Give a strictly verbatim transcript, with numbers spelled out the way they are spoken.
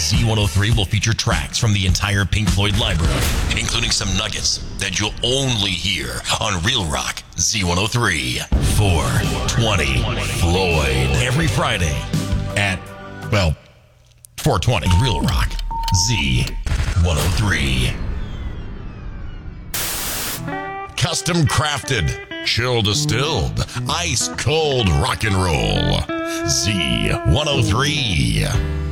Z one oh three will feature tracks from the entire Pink Floyd library, including some nuggets that you'll only hear on Real Rock Z one oh three. four twenty Floyd. Every Friday at, well, four twenty Real Rock Z one oh three. Custom crafted, chill distilled, ice cold rock and roll. Z one oh three.